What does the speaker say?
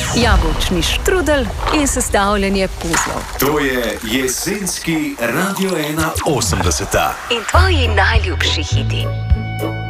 jabolčni štrudel in sestavljanje puzlov. To je jesenski Radio 1 80. In tvoji najljubši hiti.